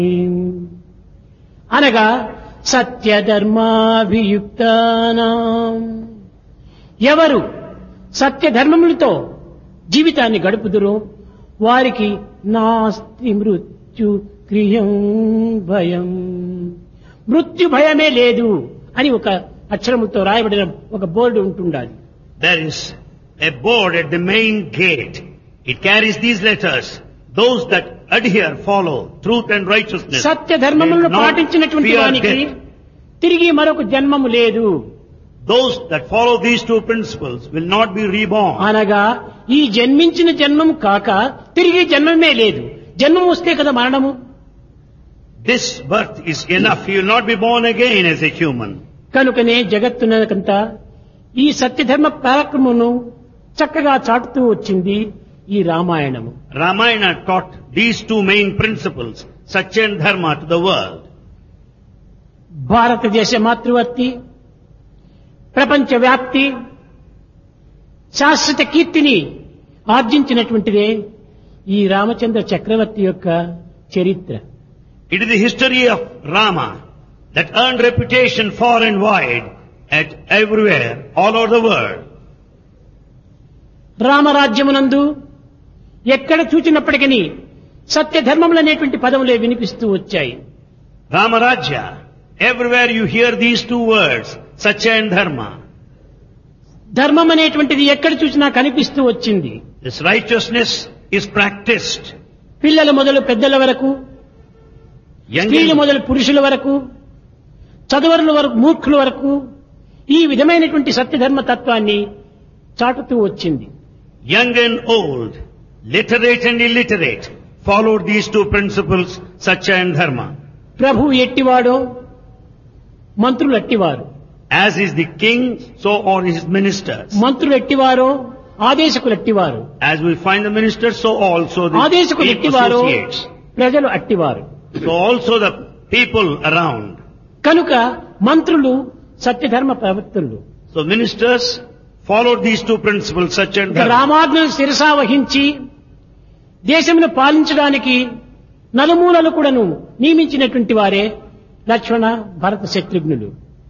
అనగా సత్యధర్మాభియుక్తానాం, ఎవరు సత్యధర్మములతో జీవితాన్ని గడుపుదురో వారికి నాస్తి మృత్యు క్రియం భయం, మృత్యు భయమే లేదు అని ఒక అక్షరముతో రాయబడిన ఒక బోర్డు ఉంటుండాలి. There is a board at the main gate. It carries these letters. Those that adhere, follow truth and righteousness సత్యధర్మములను will not పాటించినటువంటి fear వానికి death. తిరిగి మరొక జన్మము లేదు. Those that follow these two principles will not be reborn. అనగా ఈ జన్మించిన జన్మం కాక తిరిగి జన్మమే లేదు. జన్మం వస్తే కదా మరణము. This birth is enough. You will not be born again as a human. కనుకనే జగత్తునకంతా ఈ సత్యధర్మ పరాక్రమమును చక్కగా చాటుతూ వచ్చింది ఈ రామాయణము. Ramayana taught these two main principles, Satya and Dharma, to the world. భారతదేశ మాతృవర్తి, ప్రపంచ వ్యాప్తి, శాశ్వత కీర్తిని ఆర్జించినటువంటిదే ఈ రామచంద్ర చక్రవర్తి యొక్క చరిత్ర. It is the history of Rama that earned reputation far and wide at everywhere, all over the world. రామరాజ్యమునందు ఎక్కడ చూచినప్పటికీ సత్యధర్మములు అనేటువంటి పదములే వినిపిస్తూ వచ్చాయి. Ramarajya, everywhere you hear these two words, Satya and Dharma. ధర్మం అనేటువంటిది ఎక్కడ చూసినా కనిపిస్తూ వచ్చింది. This righteousness is practiced. పిల్లల మొదలు పెద్దల వరకు, స్త్రీల మొదలు పురుషుల వరకు, చదువరుల వరకు, మూర్ఖుల వరకు ఈ విధమైనటువంటి సత్యధర్మ తత్వాన్ని చాటుతూ వచ్చింది. Young and old, literate and illiterate, followed these two principles, Satya and Dharma. ప్రభు ఎట్టివాడో మంత్రులు అట్టివారు, As is the king, so are his ministers. మంత్రులు ఎట్టివారో ఆదేశకులు అట్టివారు, As we find the ministers, so also the ఆదేశకులు ఎట్టివారో associates. ప్రజలు అట్టివారు. So also the people around. కనుక మంత్రులు సత్యధర్మ ప్రవర్తనలు. So ministers followed these two principles, Satya and Dharma. రామాజ్ఞను శిరసా వహించి దేశమును పాలించడానికి నలుమూలలు కూడాను నియమించినటువంటి వారే లక్ష్మణ భరత శత్రుఘ్నులు.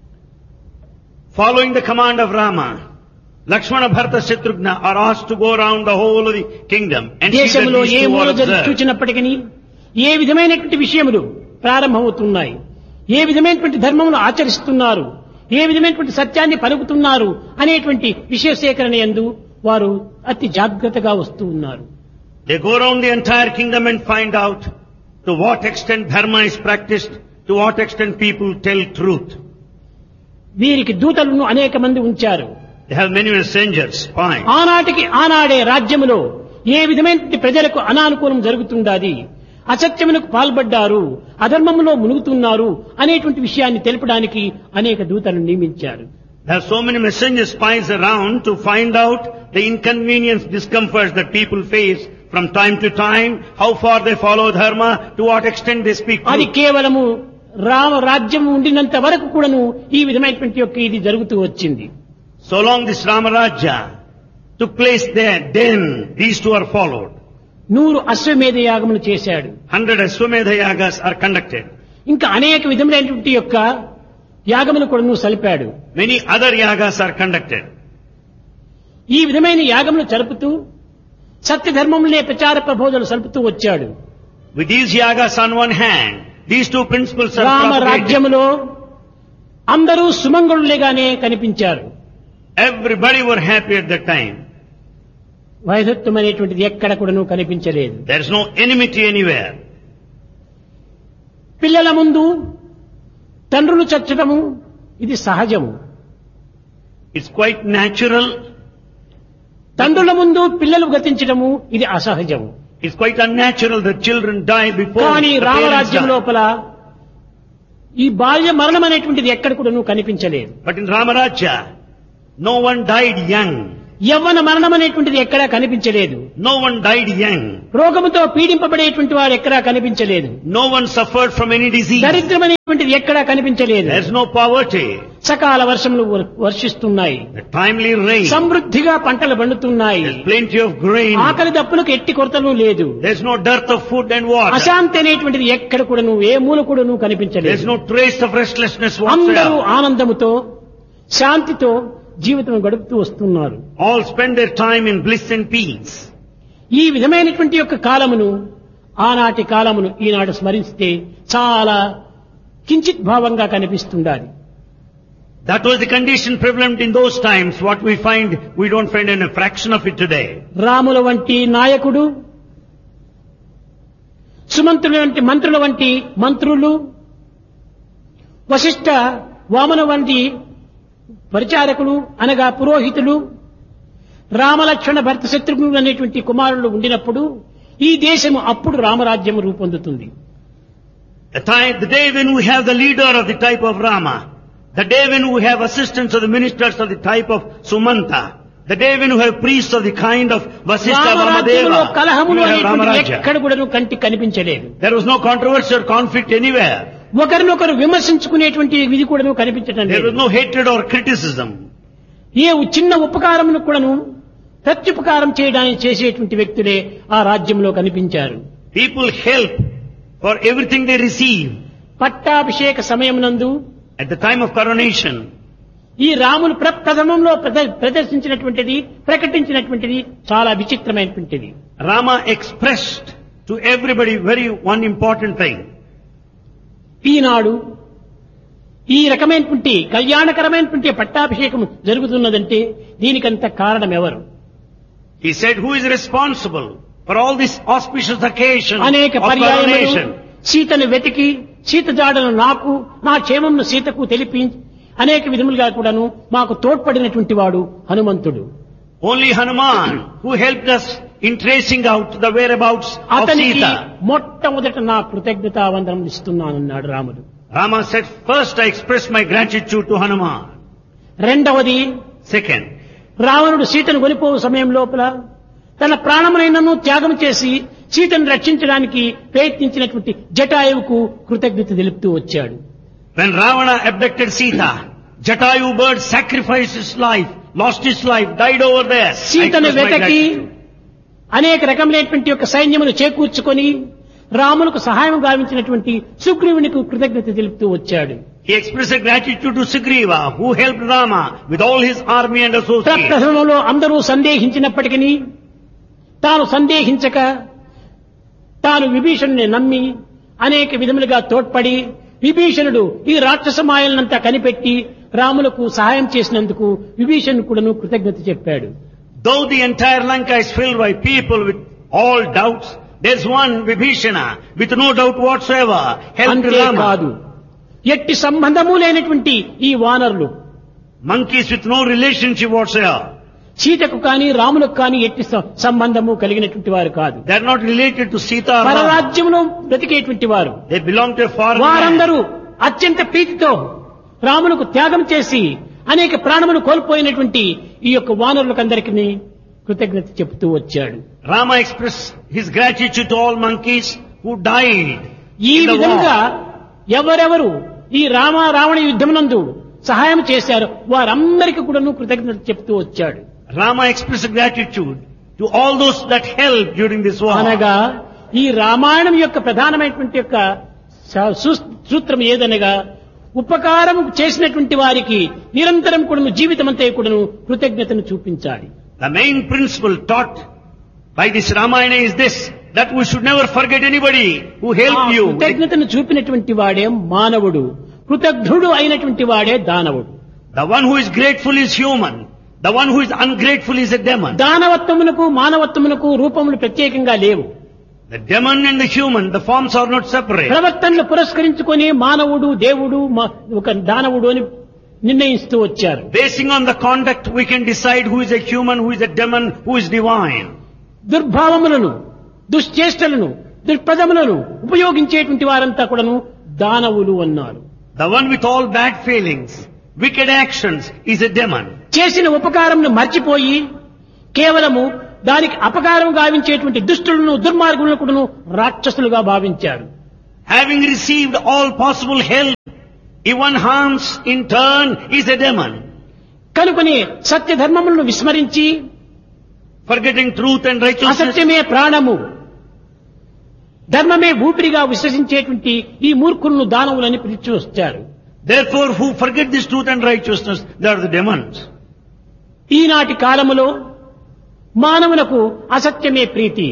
Following the command of Rama, Lakshmana, Bharata, Shatrugna are asked to go around the whole of the kingdom and see that దేశంలో these A two మూల are observed. చూచినప్పటికీ ఏ విధమైనటువంటి విషయములు ప్రారంభమవుతున్నాయి, ఏ విధమైనటువంటి ధర్మములు ఆచరిస్తున్నారు, ఏ విధమైనటువంటి సత్యాన్ని పలుకుతున్నారు అనేటువంటి విషయ సేకరణ యందు వారు అతి జాగ్రత్తగా వస్తూ ఉన్నారు. They go around the entire kingdom and find out to what extent dharma is practiced, to what extent people tell truth. వీరికి దూతలను అనేక మంది ఉంచారు. They have many messengers, spies. ఆనాటికి ఆనాడే రాజ్యములో ఏ విధమైనటువంటి ప్రజలకు అనానుకూలం జరుగుతుండాది, అసత్యమునకు పాల్పడ్డారు, అధర్మములో మునుగుతున్నారు అనేటువంటి విషయాన్ని తెలుపడానికి అనేక దూతలను నియమించారు. There are so many messenger spies around to find out the inconvenience, discomforts that people face from time to time, how far they follow dharma, to what extent they speak అది truth. కేవలము రామ రాజ్యం ఉండినంత వరకు కూడాను ఈ విధమైనటువంటి యొక్క ఇది జరుగుతూ వచ్చింది. So long this Ramarajya took place there, then these two are followed. 100 అశ్వమేధ యాగములు చేశాడు. 100 Ashwamedha yagas are conducted. ఇంకా అనేక విధములైనటువంటి యొక్క యాగములు కూడాను సలిపాడు. Many other yagas are conducted. ఈ విధమైన యాగములు జరుపుతూ సత్యధర్మములనే ప్రచార ప్రబోధనలు సలుపుతూ వచ్చాడు. With these yagas on one hand, these two principles are Rama propagated. రాజ్యములో అందరూ సుమంగళులేగానే కనిపించారు. Everybody were happy at that time. వైధత్వం అనేటువంటిది ఎక్కడ కూడాను కనిపించలేదు. There is no enmity anywhere. పిల్లల ముందు తండ్రులు చచ్చటము ఇది సహజము. It's quite natural. తండ్రుల ముందు పిల్లలు గతించటము ఇది అసహజము. It's quite unnatural that children die before కానీ the parents రామరాజ్యం die. లోపల ఈ బాల్య మరణం అనేటువంటిది ఎక్కడ కూడాను కనిపించలేదు. But in Ramarajya, no one died young. యవ్వన మరణం అనేటువంటిది ఎక్కడా కనిపించలేదు. No one died young. రోగముతో పీడింపబడేటువంటి వాడు ఎక్కడా కనిపించలేదు. No one suffered from any disease. దరిద్రం అనేటువంటిది ఎక్కడా కనిపించలేదు. There is no poverty. సకాల వర్షములు వర్షిస్తున్నాయి. The timely rain. సమృద్ధిగా పంటలు పండుతున్నాయి. There is plenty of grain. ఆకలి దప్పులకు ఎట్టి కొరతలు లేదు. There is no dearth of food and water. అశాంతి అనేటువంటిది ఎక్కడ కూడాను ఏ మూల కూడాను There కనిపించలేదు. is no trace of restlessness అందరూ whatsoever. ఆనందముతో శాంతితో జీవితం గడుపుతూ వస్తున్నారు. All spend their time in bliss and peace. ఈ విధమైనటువంటి యొక్క కాలమును ఆనాటి కాలమును ఈనాడు స్మరిస్తే చాలా కించిత్ భావంగా కనిపిస్తుండాలి. That was the condition prevalent in those times. What we don't find in a fraction of it today. రాముల వంటి నాయకుడు, సుమంత్రుల వంటి మంత్రుల వంటి మంత్రులు, వశిష్ఠ వామన వంటి పరిచారకులు అనగా పురోహితులు, రామలక్ష్మణ భరత శత్రుఘ్నులు అనేటువంటి కుమారులు ఉండినప్పుడు ఈ దేశము అప్పుడు రామరాజ్యం రూపొందుతుంది. The day when we have the leader of the type of Rama, the day when we have assistants of the ministers of the type of Sumanta, the day when we have priests of the kind of Vasishtha రామరాజ్యంలో Vamadeva, we కలహములు have అనేటువంటి Ramarajya. ఎక్కడ కూడాను కంటికి కనిపించలేదు. There was no controversy or conflict anywhere. ఒకరినొకరు విమర్శించుకునేటువంటి విధి కూడాను కనిపించడం There was లేదు. no hatred or criticism. ఏ చిన్న ఉపకారమును కూడాను ప్రత్యుపకారం చేయడానికి చేసేటువంటి వ్యక్తులే ఆ రాజ్యంలో కనిపించారు. People help for everything they receive. పట్టాభిషేక సమయమునందు At the time of coronation, ఈ రాములు ప్రథమంలో ప్రదర్శించినటువంటిది ప్రకటించినటువంటిది చాలా విచిత్రమైనటువంటిది. Rama expressed to everybody one important thing. ఈనాడు ఈ రకమైనటువంటి కళ్యాణకరమైనటువంటి పట్టాభిషేకం జరుగుతున్నదంటే దీనికంత కారణం ఎవరు? He said, who is responsible for all this auspicious occasion అనేక of పర్యాయములు coronation? సీతను వెతికి సీత జాడను నాకు నా క్షేమంను సీతకు తెలిపి అనేక విధములుగా కూడాను మాకు తోడ్పడినటువంటి వాడు హనుమంతుడు. Only Hanuman who helped us in tracing out the whereabouts of అతనికి Sita. మొట్టమొదట నా కృతజ్ఞతావందనం ఇస్తున్నానన్నాడు రాముడు. Rama said, first I express my gratitude to Hanuman. రెండవది, Second, రావణుడు సీతను కొనిపోవు సమయం లోపల తన ప్రాణమునైనను త్యాగం చేసి సీతను రక్షించడానికి ప్రయత్నించినటువంటి జటాయువుకు కృతజ్ఞత తెలుపుతూ వచ్చాడు. when Ravana abducted Sita, Jatayu bird sacrificed his life, lost his life, died over there. I సీతను express my వెతకి gratitude. అనేక రకములైనటువంటి యొక్క సైన్యమును చేకూర్చుకొని రాములకు సహాయం గావించినటువంటి సుగ్రీవునికి కృతజ్ఞత తెలుపుతూ వచ్చాడు. He expressed gratitude to Sugriva, who helped Rama with all his army and associates. ప్రప్రథమంలో అందరూ సందేహించినప్పటికీ తాను సందేహించక తాను విభీషణుని నమ్మి అనేక విధములుగా తోడ్పడి విభీషణుడు ఈ రాక్షస మాయలనంతా కనిపెట్టి రాములకు సహాయం చేసినందుకు విభీషణుడు కూడాను కృతజ్ఞత చెప్పాడు. Though the entire Lanka is filled by people with all doubts, there's one Vibhishana with no doubt whatsoever helped అంతేకాదు, Rama. ఎట్టి సంబంధము లేనటువంటి ఈ వానరులు Monkeys with no relationship whatsoever. సీతకు కాని రాములకు కాని ఎట్టి సంబంధము కలిగినటువంటి వారు కాదు. They're not related to Sita or Rama. పరరాజ్యంలో బ్రతికేటువంటి వారు. They belong to a foreign land. వారందరూ అత్యంత ప్రీతితో రాములకు త్యాగం చేసి అనేక ప్రాణములు కోల్పోయినటువంటి ఈ యొక్క వానరులకందరికీ కృతజ్ఞత చెబుతూ వచ్చాడు. Rama expressed his gratitude to all monkeys who died ఈ in the విధంగా war. ఎవరెవరు ఈ రావణ యుద్ధమునందు సహాయం చేశారో వారందరికీ కూడాను కృతజ్ఞత చెప్తూ వచ్చాడు. Rama expressed gratitude to all those that helped during this war. అనగా ఈ రామాయణం యొక్క ప్రధానమైనటువంటి యొక్క సూత్రం ఏదనగా ఉపకారం చేసినటువంటి వారికి నిరంతరం కూడాను జీవితమంతా కూడాను కృతజ్ఞతను చూపించాలి. The main principle taught by this Ramayana is this, that we should never forget anybody who helped you. కృతజ్ఞతను చూపినటువంటి వాడే మానవుడు, కృతజ్ఞుడు అయినటువంటి వాడే దానవుడు. The one who is grateful is human. The one who is ungrateful is a demon. దానవత్వమునకు మానవత్వమునకు రూపములు ప్రత్యేకంగా లేవు. The demon and the human, the forms are not separate. ప్రవర్తనను పురస్కరించుకొని మానవుడు దేవుడు ఒక దానవుడు అని నిర్ణయిస్తూ వచ్చారు. Basing on the conduct, we can decide who is a human, who is a demon, who is divine. దుర్భావములను, దుశ్చేష్టలను, దుర్పదములను ఉపయోగించేటువంటి వారంతా కూడాను దానవులు అన్నారు. The one with all bad feelings, wicked actions is a demon. చేసిన ఉపకారంను మర్చిపోయి కేవలము దానికి అపకారం గావించేటువంటి దుష్టులను దుర్మార్గులను కూడాను రాక్షసులుగా భావించారు. Having received all possible help, if one harms in turn is a demon. కనుకనే సత్య ధర్మములను విస్మరించి Forgetting truth and righteousness. అసత్యమే ప్రాణము, ధర్మమే ఊపిరిగా విశ్వసించేటువంటి ఈ మూర్ఖులను దానవులని పిలిచి వచ్చారు. Therefore, who forget this truth and righteousness, they are the demons. ఈనాటి కాలములో మానవులకు అసత్యమే ప్రీతి.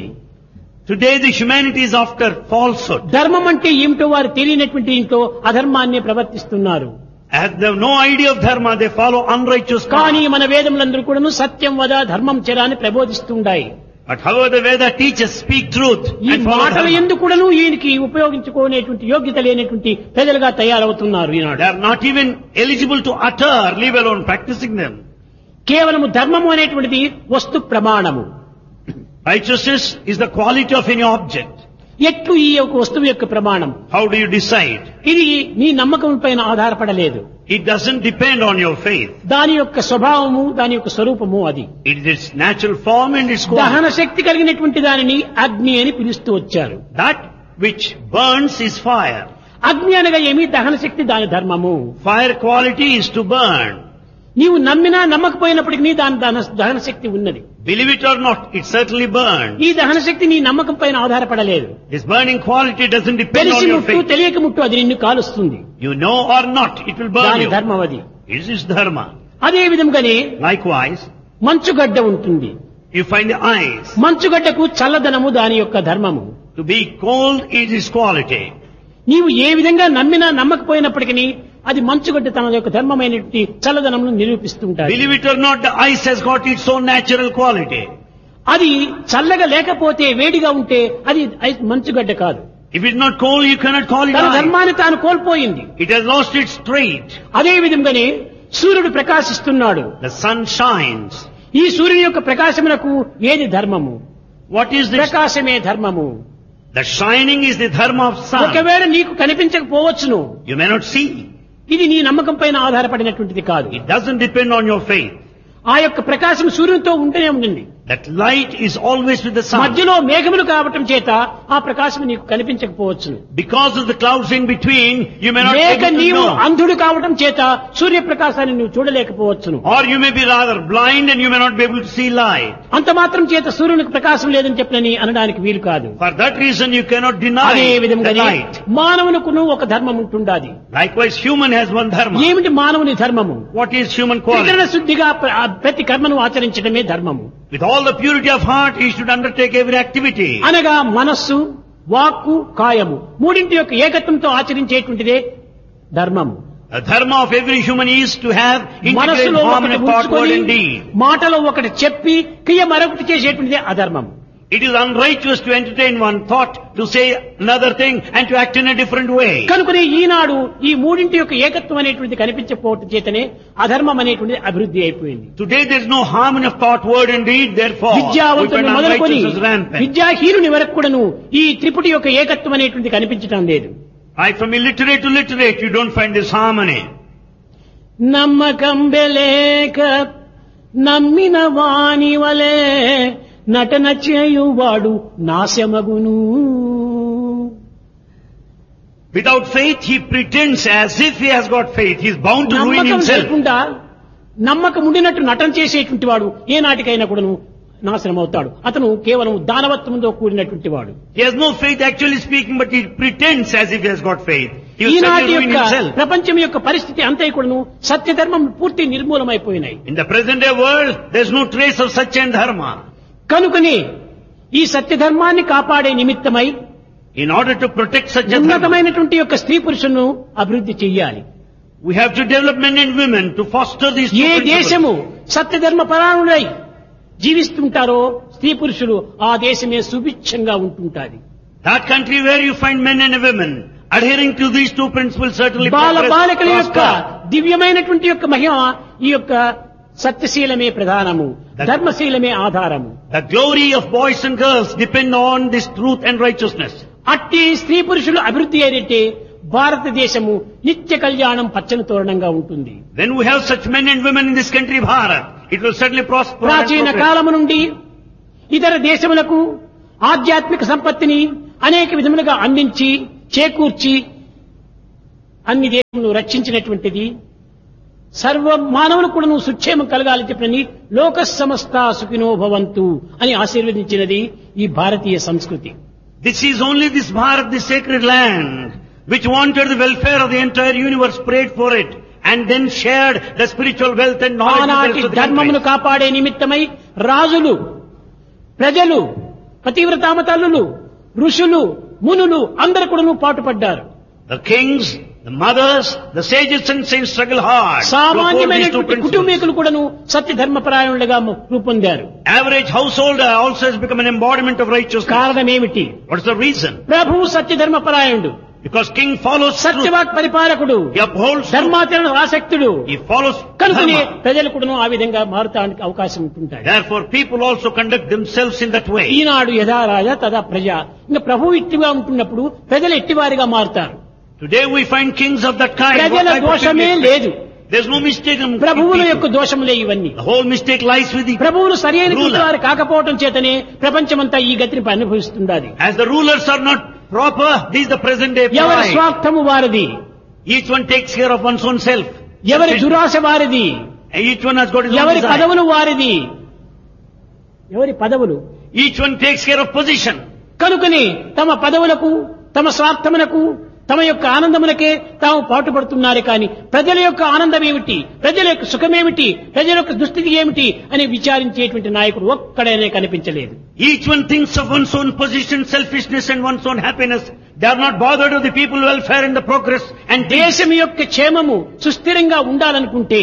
Today the humanity is after falsehood. ధర్మం అంటే ఏమిటో వారు తెలియనటువంటి ఇంట్లో అధర్మాన్ని ప్రవర్తిస్తున్నారు. As they have no idea of dharma, they follow unrighteous కానీ path. మన వేదములందరూ కూడాను సత్యం వద ధర్మం చెర అని ప్రబోధిస్తుండాయి. But however the Veda teaches, speak truth ఈ and follow మాటలు dharma. ఎందుకు కూడాను ఈయనకి ఉపయోగించుకోనేటువంటి యోగ్యత లేనటువంటి ప్రజలుగా తయారవుతున్నారు ఈనాడు. They are not even eligible to utter, leave alone practicing them. కేవలము ధర్మము అనేటువంటిది వస్తు ప్రమాణము. Righteousness is the quality of any object. ఎట్లు ఈ యొక్క వస్తువు యొక్క ప్రమాణం? How do you decide? ఇది నీ నమ్మకం పైన ఆధారపడలేదు. It doesn't depend on your faith. దాని యొక్క స్వభావము, దాని యొక్క స్వరూపము అది. It is its natural form and its దహన quality. శక్తి కలిగినటువంటి దానిని అగ్ని అని పిలుస్తూ వచ్చారు. That which burns is fire. అగ్ని అనగా ఏమి? దహన శక్తి, దాని ధర్మము. Fire quality is to burn. నీవు నమ్మినా నమ్మకపోయినప్పటికీ దాని దహన శక్తి ఉన్నది. Believe it or not, it certainly burns. ఈ దహన శక్తి నీ నమ్మకం పైన ఆధారపడలేదు. This burning quality doesn't depend తెలిసి on your ముట్టు faith. తెలియక ముట్టు అది నిన్ను కాలుస్తుంది. You know or not, it will burn దాని you. ధర్మం అది. It is dharma. అదే విధంగానే Likewise, మంచుగడ్డ ఉంటుంది. you find the ice. మంచుగడ్డకు చల్లదనము దాని యొక్క ధర్మము. To be cold is its quality. నీవు ఏ విధంగా నమ్మినా నమ్మకపోయినప్పటికీ అది మంచుగడ్డ తన యొక్క ధర్మమైనటువంటి చల్లదనమును నిరూపిస్తుంటారు. Believe it or not, the ice has got its own natural quality. అది చల్లగా లేకపోతే, వేడిగా ఉంటే అది మంచుగడ్డ కాదు. If it's not cold, you cannot call it తన ice. ధర్మాన్ని తాను కోల్పోయింది. It has lost its trait. అదే విధంగానే సూర్యుడు ప్రకాశిస్తున్నాడు. The sun shines. ఈ సూర్యుని యొక్క ప్రకాశమునకు ఏది ధర్మము? What is this? ప్రకాశమే ధర్మము. The shining is the dharma of sun. ఒకవేళ నీకు కనిపించకపోవచ్చును, You may not see. ఇది నీ నమ్మకం పైన ఆధారపడినటువంటిది కాదు. It doesn't depend on your faith. ఆ యొక్క ప్రకాశం సూర్యునితో ఉంటూనే ఉంటుంది. That light is always with the sun. మధ్యలో మేఘములు కావటం చేత ఆ ప్రకాశం నీకు కనిపించకపోవచ్చు. Because of the clouds in between, you may not be లేక able to నీవు know. అంధుడు కావటం చేత సూర్యప్రకాశాన్ని నువ్వు చూడలేకపోవచ్చును. Or you may be rather blind and you may not be able to see light. అంత మాత్రం చేత సూర్యునికి ప్రకాశం లేదని చెప్పనని అనడానికి వీలు కాదు. For that reason, you cannot అదే deny the విధంగా light. మానవునకును ఒక ధర్మం ఉంటుండాది. Likewise, human has one dharma. ఏమిటి మానవుని ధర్మము? What is human త్రికరణ quality? శుద్ధిగా ప్రతి కర్మను ఆచరించడమే ధర్మము. With all the purity of heart, he should undertake every activity. అనగా మనస్సు, వాక్కు, కాయము మూడింటి యొక్క ఏకత్వంతో ఆచరించేటువంటిదే ధర్మము. The dharma of every human is to have integrated మనస్సులో harmony ఒకటి of thought, word ఉంచుకొని and deed. మాటలో ఒకటి చెప్పి క్రియ మరొకటి చేసేటువంటిదే అధర్మము. It is unrighteous to entertain one thought, to say another thing, and to act in a different way. కనుకనే ఈనాడు ఈ మూడింటి యొక్క ఏకత్వం అనేటువంటిది కనిపించకపోవటం చేతనే అధర్మం అనేటువంటిది అభివృద్ధి అయిపోయింది. Today there is no harmony of thought, word and deed, therefore విద్యావంతుని మొదలుకొని unrighteousness is rampant. విద్యాహీనుని వరకు కూడాను ఈ త్రిపుటి యొక్క ఏకత్వం అనేటువంటిది కనిపించడం లేదు. Right from illiterate to literate, you don't find this harmony. నమ్మకం బెలేక నమ్మిన వాని వలే నటన చేయువాడు నాశమగును. Without faith, he pretends as if he has got faith. He is bound to ruin నమ్మకం himself. లేకుండా నమ్మకం ఉండినట్టు నటన చేసేటువంటి వాడు ఏ నాటికైనా కూడాను నాశనం అవుతాడు. అతను కేవలం దానవత్వంతో కూడినటువంటి వాడు. He has no faith actually speaking, but he pretends as if he has got faith. He will ఈనాటి certainly ruin యొక్క himself. ప్రపంచం యొక్క పరిస్థితి అంతా కూడాను సత్యధర్మం పూర్తి నిర్మూలమైపోయినాయి. In the present day world, there is no trace of Satya and Dharma. కనుకనే ఈ సత్యధర్మాన్ని కాపాడే నిమిత్తమై In order to protect Satya Dharma, ఉన్నతమైనటువంటి యొక్క స్త్రీ పురుషులను అభివృద్ధి చెయ్యాలి. we have to develop men and women to foster these two A principles. దేశము సత్యధర్మ పరాయణులై జీవిస్తుంటారో స్త్రీ పురుషులు ఆ దేశమే సుభిక్షంగా ఉంటుంటాది. That country where you find men and women adhering to these two principles certainly Bala progress, బాలికల యొక్క prosper. దివ్యమైనటువంటి యొక్క మహిమ ఈ యొక్క సత్యశీలమే ప్రధానము, ధర్మశీలమే ఆధారము. The glory of boys and girls depend on this truth and righteousness. అట్టి స్త్రీ పురుషులు అభివృద్ధి అయినట్టే భారతదేశము నిత్య కళ్యాణం పచ్చని తోరణంగా ఉంటుంది. When we have such men and women in this country, Bharat, It will certainly prosper. and ప్రాచీన progress. కాలము నుండి ఇతర దేశములకు ఆధ్యాత్మిక సంపత్తిని అనేక విధములుగా అందించి చేకూర్చి అన్ని దేశములను రక్షించినటువంటిది. సర్వ మానవులు కూడా నువ్వు సుక్షేమం కలగాలని చెప్పినని లోక సమస్త సుఖినో భవంతు అని ఆశీర్వదించినది ఈ భారతీయ సంస్కృతి. This is only this Bharat, this sacred land, which wanted the welfare of the entire universe, prayed for it, and then shared the spiritual wealth and knowledge with the ఆనాటి rest of the ధర్మమును countries. కాపాడే నిమిత్తమై రాజులు, ప్రజలు, పతివ్రతామతల్లులు, ఋషులు, మునులు అందరూ కూడా పాటుపడ్డారు. The kings, the mothers, the sages and saints struggle hard to uphold these two సామాన్యమైనటువంటి principles. కుటుంబీకులు కూడాను సత్య ధర్మపరాయణులుగా రూపొందారు. Average householder also has become an embodiment of righteousness. కారణమేమిటి? What is the reason? ప్రభువు సత్య ధర్మపరాయణుడు, Because king follows truth. సత్యవాక్ పరిపాలకుడు, He upholds truth. ధర్మాచరణ ఆసక్తుడు. He follows కనుకనే dharma. ప్రజలు కూడాను ఆ విధంగా మారుతానికి అవకాశం ఉంటుంటాయి. Therefore, people also conduct themselves in that way. ఈనాడు యథా రాజా తదా ప్రజ. ఇంకా ప్రభువు ఇట్టిగా ఉంటున్నప్పుడు ప్రజలు ఎట్టివారిగా మారుతారు. Today we find kings of that kind. What ప్రజల type of దోషమే people? లేదు. There's no mistake in ప్రభువుల యొక్క people. దోషములే ఇవన్నీ. The whole mistake lies with the ప్రభువులు సరైనటువంటి ruler. వారు కాకపోవటం చేతనే ప్రపంచమంతా ఈ గతిని అనుభవిస్తున్నది. As the rulers are not proper, this is the present day ఎవరి pride. స్వార్థము వారిది, Each one takes care of one's own self. ఎవరి దురాశ వారిది, Each one has got his own ఎవరి desire. పదవులు వారిది, ఎవరి పదవులు. Each one takes care of position. కనుకని తమ పదవులకు, తమ స్వార్థములకు, తమ యొక్క ఆనందములకే తాము పాటుపడుతున్నారు. కానీ ప్రజల యొక్క ఆనందం ఏమిటి, ప్రజల యొక్క సుఖమేమిటి, ప్రజల యొక్క దుస్థితి ఏమిటి అని విచారించేటువంటి నాయకుడు ఒక్కడైనా కనిపించలేదు. Each one thinks of one's own position, selfishness and one's own happiness. They are not bothered with the people's welfare and the progress and peace. దేశం యొక్క క్షేమము సుస్థిరంగా ఉండాలనుకుంటే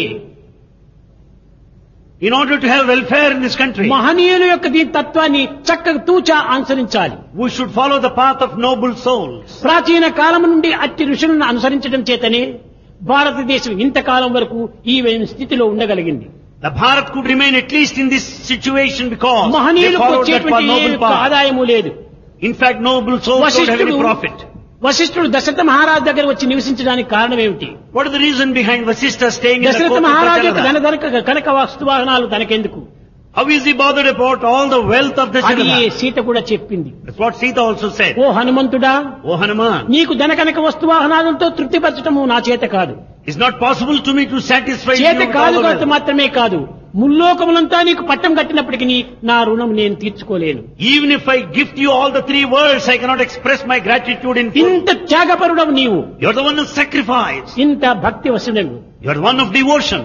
In order to have welfare in this country, మహనీయుల యొక్క దీని తత్వాన్ని చక్కగా తూచా అనుసరించాలి. we should follow the path of noble souls. ప్రాచీన కాలం నుండి అట్టి ఋషులను అనుసరించడం చేతనే భారతదేశం ఇంతకాలం వరకు ఈ స్థితిలో ఉండగలిగింది. The Bharat could remain at least in this situation because they మహనీయులకు followed that వచ్చేటువంటి ఏ noble యొక్క path. ఆదాయము లేదు. In fact, noble souls don't have any profit. వశిష్ఠుడు దశరథ మహారాజు దగ్గర వచ్చి నివసించడానికి కారణం ఏమిటి? What is the reason behind Vasishtha staying in the Dasharatha court of మహారాజు యొక్క Dasharatha? Kanaka వస్తువాహనాలు తనకెందుకు? How is he bothered about all the wealth of అది Dasharatha? సీత కూడా చెప్పింది. That's what Sita also said. Oh హనుమంతుడా, Oh Hanuman, నీకు ధనకనక వస్తువాహనాలతో తృప్తిపరచటము నా చేత కాదు. it's not possible to me to satisfy you చేత with all కాదు the కాదు wealth. మాత్రమే కాదు, ముల్లోకములంతా నీకు పట్టం కట్టినప్పటికీ నా రుణం నేను తీర్చుకోలేను. Even if I gift you all the three worlds, I cannot express my gratitude in full. ఇంత త్యాగపరుడవు నీవు, You're the one of sacrifice. ఇంత భక్తి వశుడవు. You're the one of devotion.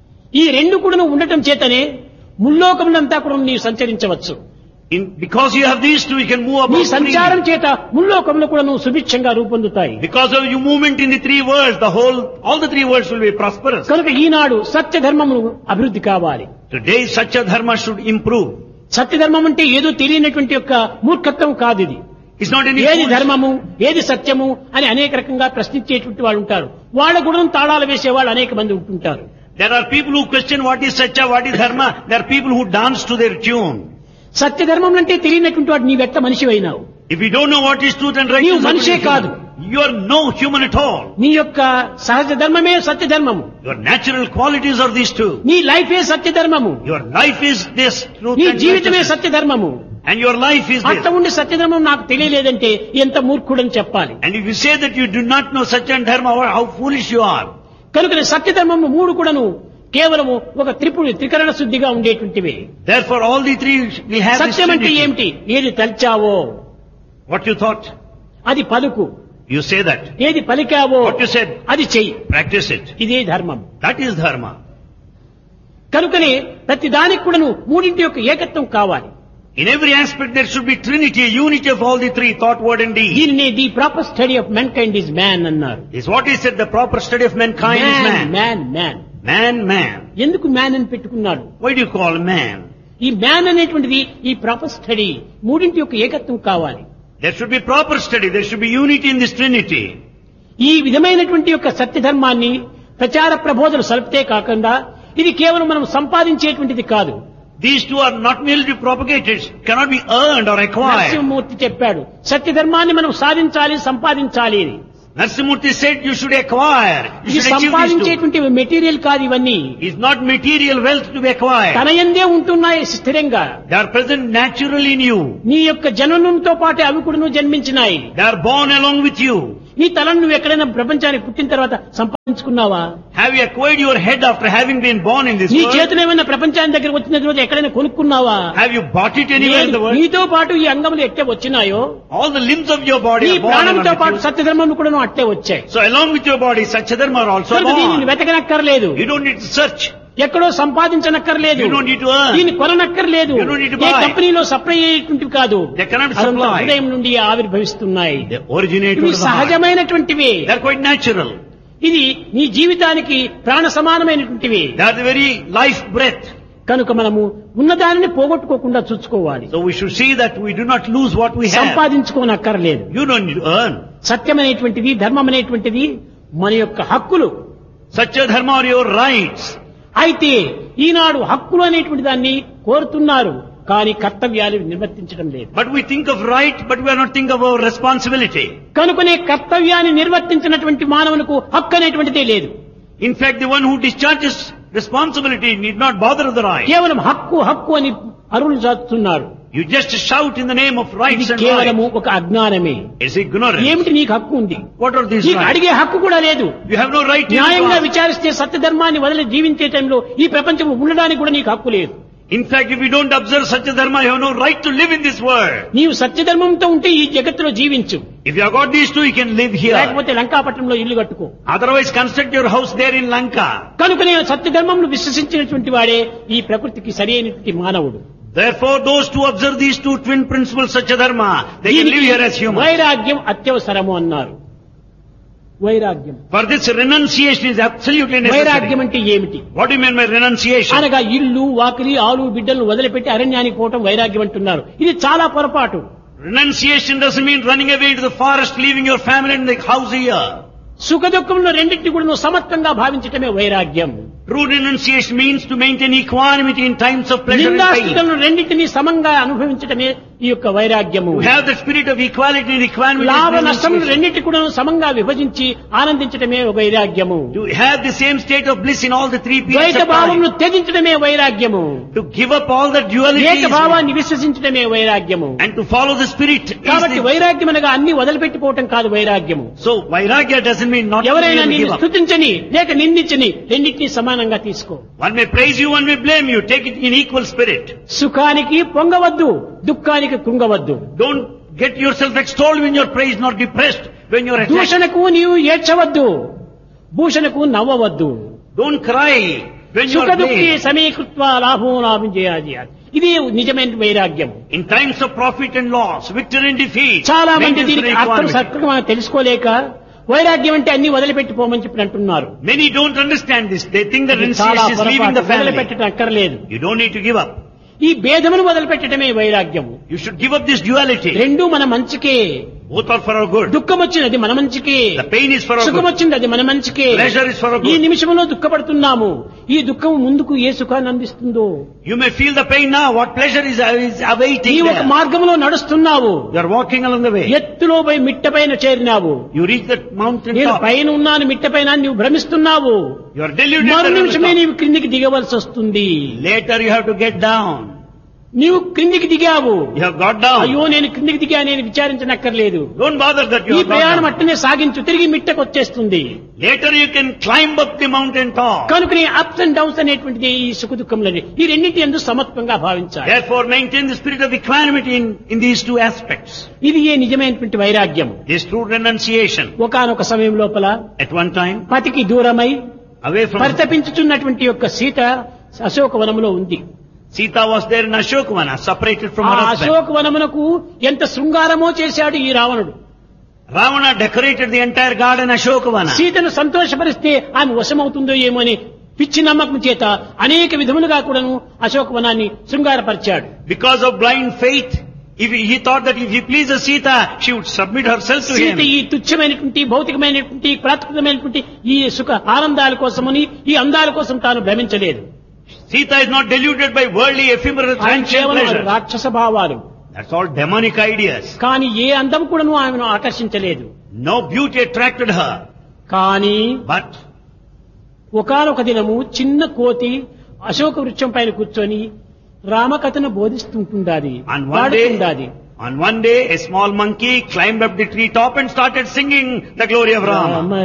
ఈ రెండు కూడా నువ్వు ఉండటం చేతనే ముల్లోకములంతా కూడా నీవు సంచరించవచ్చు. Because you have these two, you can move నీ about సంచారం freely. చేత ముల్లోకములు కూడా నువ్వు సుభిక్షంగా రూపొందుతాయి. Because of your movement in the three worlds, all the three worlds will be prosperous. కనుక ఈనాడు సత్య ధర్మమును అభివృద్ధి కావాలి. Today, such a dharma should improve. సత్య ధర్మం అంటే ఏదో తెలియనటువంటి యొక్క మూర్ఖత్వం కాదు ఇది. It's not any ఏది foolish- ధర్మము, ఏది సత్యము అని అనేక రకంగా ప్రశ్నించేటువంటి వాళ్ళు ఉంటారు. వాళ్ళ గుణం తాళాలు వేసే వాళ్ళు అనేక మంది ఉంటుంటారు. There are people who question what is satya, what is dharma. There are people who dance to their tune. సత్య ధర్మం అంటే తెలియనటువంటి వాడు నీవెట్ట మనిషి అయినావు. If you don't know what is truth and నీవు righteousness, మనిషే కాదు. you are no human at all. నీ యొక్క సహజ ధర్మమే సత్య ధర్మము. Your natural qualities are these two. నీ లైఫే సత్య ధర్మము. Your life is this truth నీ and జీవితమే righteousness. సత్య ధర్మము. And your life is అట్ట this. ఉండి సత్య ధర్మం నాకు తెలియలేదంటే ఎంత మూర్ఖుడని చెప్పాలి. And if you say that you do not know satya and dharma, how foolish you are. కనుక సత్య ధర్మము మూడు కూడాను కేవలము ఒక త్రికరణ శుద్ధిగా ఉండేటువంటివి. Therefore, all the three will have this సత్యం అంటే trinity. ఏమిటి? ఏది తల్చావో What you thought, అది పలుకు, you say that. ఏది పలికావో What you said, అది చెయ్యి. practice it. ఇదే ధర్మం. That is dharma. కనుకనే ప్రతి దానికి కూడాను మూడింటి యొక్క ఏకత్వం కావాలి. In every aspect there should be trinity, a unity of all the three, thought, word and deed. దీనిని the proper study of men kind is man అన్నారు. Is what he said, the proper study of mankind is man. Man man Man. ఎందుకు man అని పెట్టుకున్నాడు? Why do you call man? ఈ man అనేటువంటిది ఈ proper study మూడింటి యొక్క ఏకత్వం కావాలి. There should be proper study, there should be unity in this trinity. ఈ విధమైనటువంటి యొక్క సత్య ధర్మాన్ని ప్రచార ప్రబోధనలు సల్పితే కాకుండా ఇది కేవలం మనం సంపాదించేటువంటిది కాదు. These two are not merely to be propagated, cannot be earned or acquired. Narasimhamurthy చెప్పాడు, సత్య ధర్మాన్ని మనం సాధించాలి, సంపాదించాలి అని. Narasimurti said you should acquire. You ఇది should achieve these two. సంపాదించేటువంటి material కాదు ఇవన్నీ. It's not material wealth to be acquired. తన యందే ఉంటున్నాయి స్థిరంగా. They are present naturally in you. నీ యొక్క జననంతో పాటు అవి కూడా జన్మించినాయి. They are born along with you. నీ తలను నువ్వు ఎక్కడైనా ప్రపంచానికి పుట్టిన తర్వాత సంపాదించుకున్నావా? Have you acquired your head after having been born in this నీ world? చేతిలో ఏమైనా ప్రపంచానికి దగ్గర వచ్చిన తర్వాత ఎక్కడైనా కొనుక్కున్నావా? Have you bought it anywhere in the world? నీతో పాటు ఈ అంగములు ఎట్టే వచ్చినాయో All the limbs of your body నీ are born ప్రాణంతో along పాటు with you. సత్యధర్మం కూడా అట్టే వచ్చాయి. So along with your body, Satyadharma are also కనుక దీనిని born. వెతకనక్కర్లేదు. You don't need to search. ఎక్కడో సంపాదించనక్కర్లేదు. You don't need to earn. దీన్ని కొననక్కర్లేదు. You don't need to A buy. కంపెనీలో సప్లై అయ్యేటువంటివి కాదు. They cannot అదంతా supply. హృదయం నుండి ఆవిర్భవిస్తున్నాయి. They originate ఇవి from the heart. సహజమైనటువంటివి. They are quite natural. ఇది నీ జీవితానికి ప్రాణ సమానమైనటువంటివి. They are the very life breath. కనుక మనము ఉన్నదానిని పోగొట్టుకోకుండా చూసుకోవాలి. So we should see that we do not lose what we have. సంపాదించుకోనక్కర్లేదు. You don't need to earn. సత్యమైనటువంటిది ధర్మం అనేటువంటిది మన యొక్క హక్కులు. Satyadharma are your rights. అయితే ఈనాడు హక్కులు అనేటువంటి దాన్ని కోరుతున్నారు, కానీ కర్తవ్యాలు నిర్వర్తించడం లేదు. But we think of right, but we are not think of our responsibility. కనుకనే కర్తవ్యాన్ని నిర్వర్తించినటువంటి మానవునికి హక్కు అనేటువంటిదే లేదు. In fact, the one who discharges responsibility need not bother with the right. కేవలం హక్కు హక్కు అని అరువులు చాటుతున్నారు. You just shout in the name of ఇది rights and కేవలము rights. ఒక అజ్ఞానమే. It's ignorance. ఏమిటి నీకు హక్కు ఉంది? What are these నీకు rights? అడిగే హక్కు కూడా లేదు. You have no right to న్యాయంగా ask. విచారిస్తే సత్యధర్మాన్ని వదిలి జీవించే టైంలో ఈ ప్రపంచం ఉండడానికి కూడా నీకు హక్కు లేదు. In fact, if you don't observe Satyadharma, you have no right to live in this world. నీవు సత్యధర్మంతో ఉంటే ఈ జగత్తులో జీవించు. If you have got these two, you can live here. లేకపోతే లంకాపట్నంలో ఇల్లు కట్టుకో. Otherwise, construct your house there in Lanka. కనుక నేను సత్యధర్మంను విశ్వసించినటువంటి వాడే ఈ ప్రకృతికి సరి అయినటువంటి మానవుడు. Therefore, those who observe these two twin principles, Satyadharma, they can live here as humans. వైరాగ్యం అత్యవసరము అన్నారు. వైరాగ్యం. For this, renunciation is absolutely వైరాగ్యం necessary. అంటే ఏమిటి? What do you mean by renunciation? అనగా ఇల్లు వాకిలి ఆలు బిడ్డలను వదిలిపెట్టి అరణ్యానికి పోవటం వైరాగ్యం అంటున్నారు. ఇది చాలా పొరపాటు. Renunciation doesn't mean running away into the forest, leaving your family and the house here. సుఖ దుఃఖంలో రెండింటిని కూడా నువ్వు సమత్వంగా భావించటమే వైరాగ్యం. True renunciation means to maintain equanimity in times of pleasure and pain. నిందాస్తులను రెండింటినీ సమంగా అనుభవించటమే ఈ యొక్క వైరాగ్యము. To have the spirit of equality and equanimity. లాభ is నష్టములు renunciation. రెండింటి కూడా సమంగా విభజించి ఆనందించటమే ఒక వైరాగ్యము. To have the same state of bliss in all the three periods ద్వైత of time. భావమును త్యజించడమే వైరాగ్యము. To give up all the dualities ఏక భావాన్ని విశ్వసించడమే వైరాగ్యము. and to follow the spirit. is కాబట్టి the- వైరాగ్యం అనగా అన్ని వదిలిపెట్టిపోవటం కాదు వైరాగ్యము. So, vairagya doesn't mean not to ఎవరైనా really నిన్ను give up. స్తుతించని లేక నిందించని రెండింటినీ సమానంగా తీసుకో. One may praise you, one may blame you. Take it in equal spirit. సుఖానికి పొంగవద్దు, దుఃఖానికి కృంగవద్దు. Don't get yourself extolled when you're praised, nor depressed when you're attacked. దూషణకు నీవు ఏడ్చవద్దు, భూషణకు నవ్వవద్దు. Don't cry when సుఖ you're దుఃఖి blamed. సమీకృత్వ లాభం లాభం చేయాలి. ఇది నిజమైన వైరాగ్యం. In times of profit and loss, victory and defeat, చాలా మంది maintain దీనికి equanimity. అర్థం సరిగ్గా మనం తెలుసుకోలేక వైరాగ్యం అంటే అన్ని వదిలిపెట్టిపోమని చెప్పి అంటున్నారు. Many don't understand this. They think that ఇది చాలా renunciation is leaving the పొరపాటు. family. వదిలిపెట్టడం అక్కర్లేదు. You don't need to give up. ఈ భేదమును వదిలిపెట్టడమే వైరాగ్యము. You should give up this duality. రెండూ మన మంచికే. Both are for our good. దుఃఖం వచ్చినది మన మంచికే, The pain is for our సుఖం good. వచ్చింది అది మన మంచికే. Pleasure is for our ఈ good. నిమిషంలో దుఃఖపడుతున్నాము, ఈ దుఃఖం ముందుకు ఏ సుఖాన్ని అందిస్తుందో. You may feel the pain now. What pleasure is awaiting ఈ ఒక there? మార్గంలో నడుస్తున్నావు, You are walking along the way. ఎత్తులో పోయి మిట్ట పైన చేరినావు. You reach the mountain నేను top. పైన ఉన్నాను మిట్ట పైన అని నువ్వు భ్రమిస్తున్నావు. You are deluded. మరు that నిమిషమే you are నీవు క్రిందికి దిగవలసి వస్తుంది. top. Later you have to get down. నీవు క్రిందికి దిగావు, You have got down. అయ్యో నేను క్రిందికి దిగా నేను విచారించనక్కర్లేదు. Don't bother that you ఈ have got ప్రయాణం down. అట్టనే సాగించు, తిరిగి మిట్టకు వచ్చేస్తుంది. Later you can climb up the mountain top. కనుక అప్స్ అండ్ డౌన్స్ అనేటువంటిది ఈ సుఖ దుఃఖంలోని ఈ రెండింటి ఎందు సమత్వంగా భావించాలి. Therefore maintain the spirit of equanimity in these two aspects. ఇది ఏ నిజమైనటువంటి వైరాగ్యం. This true renunciation. ఒకానొక సమయం లోపల At one time, పతికి దూరమై away from పరితపించుచున్నటువంటి యొక్క సీత అశోకవనములో ఉంది. Sita was there in Ashokavana, separated from ఆ her husband. అశోకవనమునకు ఎంత శృంగారమో చేశాడు ఈ రావణుడు. Ravana decorated the entire garden Ashokavana. సీతను సంతోషపరిస్తే ఆమె వశమవుతుందో ఏమో అని పిచ్చి నమ్మకం చేత అనేక విధములుగా కూడాను అశోకవనాన్ని శృంగారపరిచాడు. Because of blind faith, he thought that if he pleases Sita, she would submit herself to Sita him. ఈ తుచ్చమైనటువంటి భౌతికమైనటువంటి ప్రాకృతమైనటువంటి ఈ సుఖ ఆనందాల కోసమని ఈ అందాల కోసం తాను భ్రమించలేదు. Sita is not deluded by worldly ephemeral ఆయన transient కేవలం pleasure. రాక్షస భావాలు. That's all demonic ideas. కానీ ఏ అందం కూడాను ఆమెను ఆకర్షించలేదు. No beauty attracted her. కానీ But ఒకానొక దినము చిన్న కోతి అశోక వృక్షం పైన కూర్చొని రామకథను బోధిస్తుంటుండాది, on పాడుతుండాది. one day, a small monkey climbed up the tree top and started singing the glory of Rama.